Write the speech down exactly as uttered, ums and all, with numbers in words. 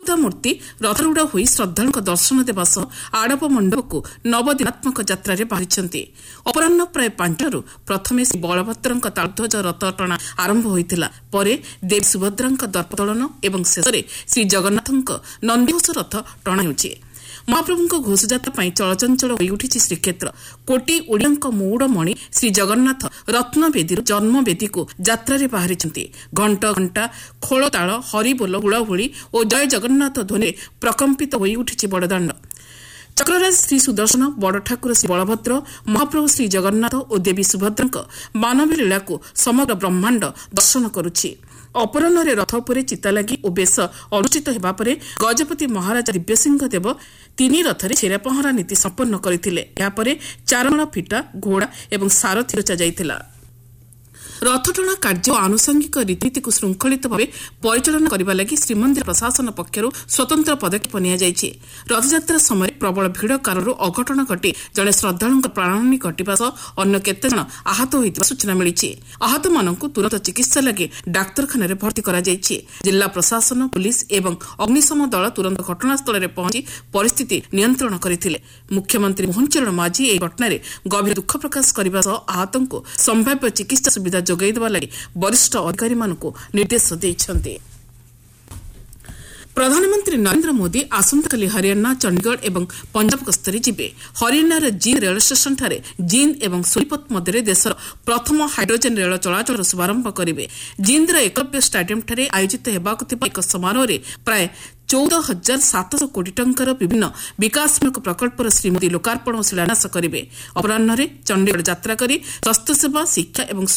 ଅବସ୍ଥା ମୂର୍ତ୍ତି ରଥରୂଢ଼ ହୋଇ ଶ୍ରଦ୍ଧାଳୁଙ୍କ ଦର୍ଶନ ଦେବା ସହ ଆଡ଼ପ ମଣ୍ଡପକୁ ନବଦିନାତ୍ମକ ଯାତ୍ରାରେ ବାହାରିଛନ୍ତି। ଅପରାହ୍ନ ପ୍ରାୟ ପାଞ୍ଚଟାରୁ ପ୍ରଥମେ ଶ୍ରୀ ବଳଭଦ୍ରଙ୍କ ତାଳଧ୍ୱଜ ରଥ ଟଣା ଆରମ୍ଭ ହୋଇଥିଲା। ପରେ ଦେବୀ ସୁଭଦ୍ରାଙ୍କ ଦର୍ପଦଳନ ଏବଂ ଶେଷରେ ଶ୍ରୀ ଜଗନ୍ନାଥଙ୍କ ନନ୍ଦିଘୋଷ ରଥ ଟଣା ହେଉଛି। ମହାପ୍ରଭୁଙ୍କ ଘୋଷଯାତ୍ରା ପାଇଁ ଚଳଚଞ୍ଚଳ ହୋଇଉଠିଛି ଶ୍ରୀକ୍ଷେତ୍ର। କୋଟି ଓଡ଼ିଆଙ୍କ ମଉଡ଼ମଣି ଶ୍ରୀ ଜଗନ୍ନାଥ ରତ୍ନବେଦୀରୁ ଜନ୍ମବେଦୀକୁ ଯାତ୍ରାରେ ବାହାରିଛନ୍ତି। ଘଣ୍ଟ ଘଣ୍ଟା ଖୋଳତାଳ ହରିବୋଲ ହୁଳହୁଳି ଓ ଜୟ ଜଗନ୍ନାଥ ଧ୍ୱନିରେ ପ୍ରକମ୍ପିତ ହୋଇଉଠିଛି ବଡ଼ଦାଣ୍ଡ। ଚକ୍ରରାଜ ଶ୍ରୀ ସୁଦର୍ଶନ, ବଡ଼ଠାକୁର ଶ୍ରୀ ବଳଭଦ୍ର, ମହାପ୍ରଭୁ ଶ୍ରୀ ଜଗନ୍ନାଥ ଓ ଦେବୀ ସୁଭଦ୍ରାଙ୍କ ମାନବୀ ଲୀଳାକୁ ସମଗ୍ର ବ୍ରହ୍ମାଣ୍ଡ ଦର୍ଶନ କରୁଛି। ଅପରାହ୍ନରେ ରଥ ଉପରେ ଚିତାଲାଗି ଓ ବେଶ ଅନୁଷ୍ଠିତ ହେବା ପରେ ଗଜପତି ମହାରାଜା ଦିବ୍ୟସିଂହ ଦେବ ତିନି ରଥରେ ଛେରାପହଁରା ନୀତି ସମ୍ପନ୍ନ କରିଥିଲେ। ଏହାପରେ ଚାରମାଳ ଫିଟା, ଘୋଡ଼ା ଏବଂ ସାରଥି ରଚା ଯାଇଥିଲା। ରଥଟଣା କାର୍ଯ୍ୟ ଓ ଆନୁଷଙ୍ଗିକ ରୀତିନୀତିକୁ ଶୃଙ୍ଖଳିତ ଭାବେ ପରିଚାଳନା କରିବା ଲାଗି ଶ୍ରୀମନ୍ଦିର ପ୍ରଶାସନ ପକ୍ଷରୁ ସ୍ୱତନ୍ତ୍ର ପଦକ୍ଷେପ ନିଆଯାଇଛି। ରଥଯାତ୍ରା ସମୟରେ ପ୍ରବଳ ଭିଡ଼ କାରଣରୁ ଅଘଟଣ ଘଟି ଜଣେ ଶ୍ରଦ୍ଧାଳୁଙ୍କ ପ୍ରାଣହାନୀ ଘଟିବା ସହ ଅନ୍ୟ କେତେଜଣ ଆହତ ହୋଇଥିବା ସୂଚନା ମିଳିଛି। ଆହତମାନଙ୍କୁ ତୁରନ୍ତ ଚିକିତ୍ସା ଲାଗି ଡାକ୍ତରଖାନାରେ ଭର୍ତ୍ତି କରାଯାଇଛି। ଜିଲ୍ଲା ପ୍ରଶାସନ, ପୁଲିସ ଏବଂ ଅଗ୍ନିଶମ ଦଳ ତୁରନ୍ତ ଘଟଣାସ୍ଥଳରେ ପହଞ୍ଚି ପରିସ୍ଥିତି ନିୟନ୍ତ୍ରଣ କରିଥିଲେ। ମୁଖ୍ୟମନ୍ତ୍ରୀ ମୋହନ ଚରଣ ମାଝୀ ଏହି ଘଟଣାରେ ଗଭୀର ଦୁଃଖ ପ୍ରକାଶ କରିବା ସହ ଆହତଙ୍କୁ ସମ୍ଭାବ୍ୟ ଚିକିତ୍ସା ସୁବିଧା ଯୋଗାଇ ଦେବା ଲାଗି ବରିଷ୍ଠ ଅଧିକାରୀମାନଙ୍କୁ ନିର୍ଦ୍ଦେଶ ଦେଇଛନ୍ତି। ପ୍ରଧାନମନ୍ତ୍ରୀ ନରେନ୍ଦ୍ର ମୋଦି ଆସନ୍ତାକାଲି ହରିୟାଣା, ଚଣ୍ଡିଗଡ଼ ଏବଂ ପଞ୍ଜାବ ଗସ୍ତରେ ଯିବେ। ହରିୟାଣାର ଜିନ୍ଦ୍ ରେଳ ଷ୍ଟେସନଠାରେ ଜିନ୍ଦ୍ ଏବଂ ସୋନିପତ ମଧ୍ୟରେ ଦେଶର ପ୍ରଥମ ହାଇଡ୍ରୋଜେନ୍ ରେଳ ଚଳାଚଳର ଶୁଭାରମ୍ଭ କରିବେ। ଜିନ୍ଦ୍ର ଏକଲବ୍ୟ ଷ୍ଟାଡିୟମ୍ଠାରେ ଆୟୋଜିତ ହେବାକୁ ଥିବା ଏକ ସମାରୋହରେ ପ୍ରାୟ ଚଉଦ ହଜାର ସାତଶହ କୋଟି ଟଙ୍କାର ବିଭିନ୍ନ ବିକାଶମୂଳକ ପ୍ରକଳ୍ପର ଶ୍ରୀ ମୋଦି ଲୋକାର୍ପଣ ଓ ଶିଳାନ୍ୟାସ କରିବେ। ଅପରାହ୍ନରେ ଚଣ୍ଡିଗଡ଼ ଯାତ୍ରା କରି ସ୍ୱାସ୍ଥ୍ୟସେବା, ଶିକ୍ଷା ଏବଂ